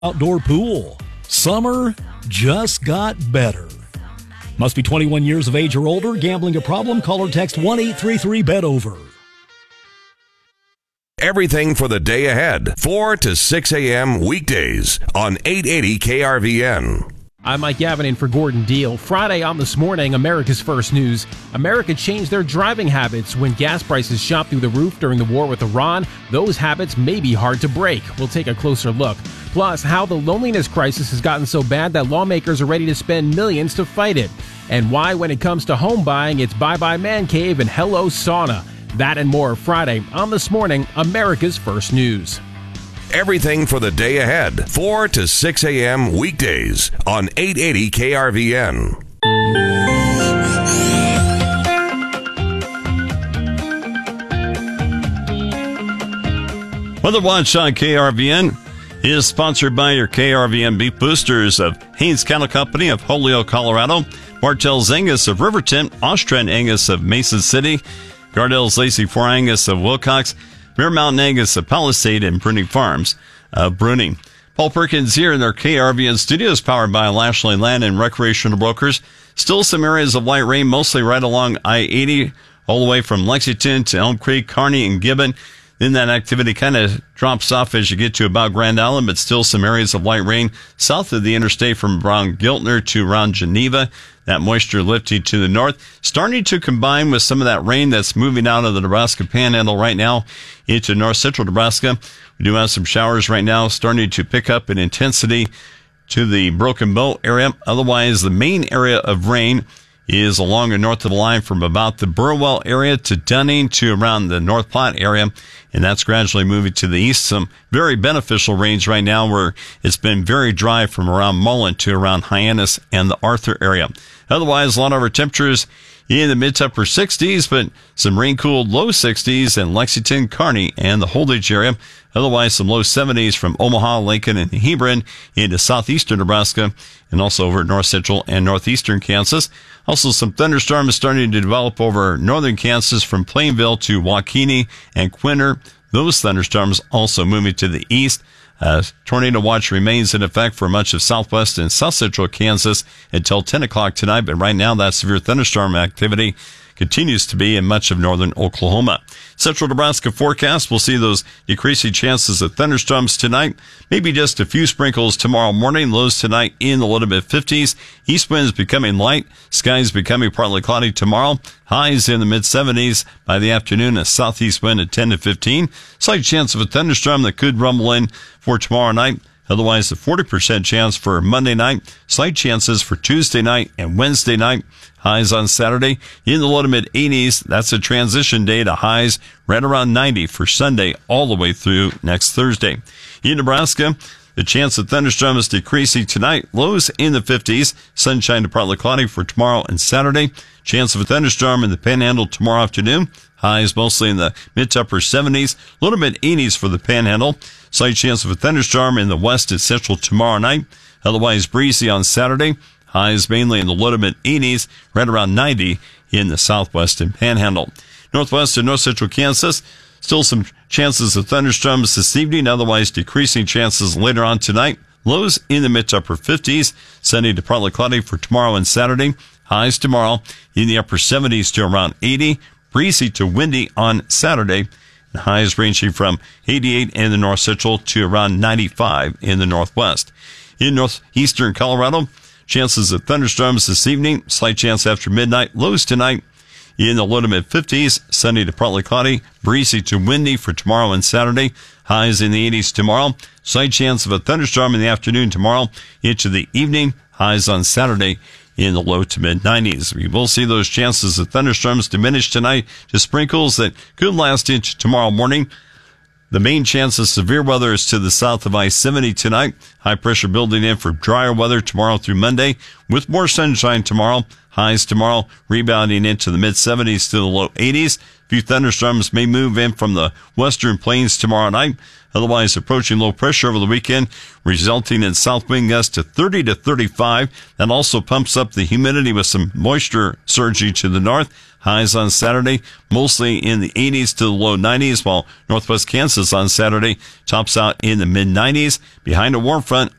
outdoor pool. Summer just got better. Must be 21 years of age or older. Gambling a problem? Call or text 1-833-BET-OVER. Everything for the day ahead. 4 to 6 a.m. weekdays on 880 KRVN. I'm Mike Gavin in for Gordon Deal. Friday on This Morning, America's First News. America changed their driving habits when gas prices shot through the roof during the war with Iran. Those habits may be hard to break. We'll take a closer look. Plus, how the loneliness crisis has gotten so bad that lawmakers are ready to spend millions to fight it. And why, when it comes to home buying, it's bye-bye man cave and hello sauna. That and more Friday on This Morning, America's First News. Everything for the day ahead. 4 to 6 a.m. weekdays on 880 KRVN. Weather Watch on KRVN is sponsored by your KRVN beef boosters of Haynes Cattle Company of Holyoke, Colorado, Martell's Angus of Riverton, Austrian Angus of Mason City, Gardell's Lacey 4 Angus of Wilcox, Bear Mountain Angus of Palisade, and Bruning Farms of Bruning. Paul Perkins here in their KRVN studios, powered by Lashley Land and Recreational Brokers. Still some areas of light rain, mostly right along I-80, all the way from Lexington to Elm Creek, Kearney, and Gibbon. Then that activity kind of drops off as you get to about Grand Island, but still some areas of light rain south of the interstate from around Giltner to around Geneva. That moisture lifting to the north, starting to combine with some of that rain that's moving out of the Nebraska Panhandle right now into north central Nebraska. We do have some showers right now starting to pick up in intensity to the Broken Bow area. Otherwise, the main area of rain is along and north of the line from about the Burwell area to Dunning to around the North Platte area, and that's gradually moving to the east. Some very beneficial rains right now where it's been very dry from around Mullen to around Hyannis and the Arthur area. Otherwise, a lot of our temperatures in the mid to upper 60s, but some rain-cooled low 60s in Lexington, Kearney, and the Holdridge area. Otherwise, some low 70s from Omaha, Lincoln, and Hebron into southeastern Nebraska, and also over north central and northeastern Kansas. Also, some thunderstorms starting to develop over northern Kansas from Plainville to Waukene and Quinter. Those thunderstorms also moving to the east. Tornado watch remains in effect for much of southwest and south central Kansas until 10 o'clock tonight, but right now that severe thunderstorm activity continues to be in much of northern Oklahoma. Central Nebraska forecast, we'll see those decreasing chances of thunderstorms tonight. Maybe just a few sprinkles tomorrow morning. Lows tonight in the low to mid 50s. East winds becoming light. Skies becoming partly cloudy tomorrow. Highs in the mid 70s by the afternoon. A southeast wind at 10 to 15. Slight chance of a thunderstorm that could rumble in for tomorrow night. Otherwise, a 40% chance for Monday night. Slight chances for Tuesday night and Wednesday night. Highs on Saturday in the low to mid 80s. That's a transition day to highs right around 90 for Sunday all the way through next Thursday. In Nebraska, the chance of thunderstorms decreasing tonight. Lows in the 50s. Sunshine to partly cloudy for tomorrow and Saturday. Chance of a thunderstorm in the Panhandle tomorrow afternoon. Highs mostly in the mid to upper 70s. Low to mid 80s for the Panhandle. Slight chance of a thunderstorm in the west and central tomorrow night. Otherwise breezy on Saturday. Highs mainly in the low to mid 80s, right around 90 in the southwest and Panhandle. Northwest and north central Kansas, still some chances of thunderstorms this evening, otherwise decreasing chances later on tonight. Lows in the mid to upper 50s, sunny to partly cloudy for tomorrow and Saturday. Highs tomorrow in the upper 70s to around 80, breezy to windy on Saturday. And highs ranging from 88 in the north central to around 95 in the northwest. In northeastern Colorado, chances of thunderstorms this evening, slight chance after midnight. Lows tonight in the low to mid 50s, sunny to partly cloudy, breezy to windy for tomorrow and Saturday. Highs in the 80s tomorrow. Slight chance of a thunderstorm in the afternoon tomorrow into the evening. Highs on Saturday in the low to mid 90s. We will see those chances of thunderstorms diminish tonight to sprinkles that could last into tomorrow morning. The main chance of severe weather is to the south of I-70 tonight. High pressure building in for drier weather tomorrow through Monday with more sunshine tomorrow. Highs tomorrow rebounding into the mid-70s to the low 80s. A few thunderstorms may move in from the western plains tomorrow night. Otherwise, approaching low pressure over the weekend, resulting in south wind gusts to 30 to 35. That also pumps up the humidity with some moisture surging to the north. Highs on Saturday, mostly in the 80s to the low 90s, while northwest Kansas on Saturday tops out in the mid-90s. Behind a warm front,